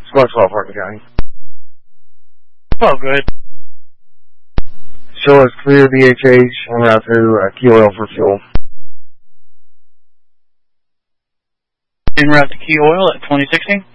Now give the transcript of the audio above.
Squad 12, Hartman County. Oh, good. Show us clear BHH en route to Key Oil for fuel. En route to Key Oil at 2016.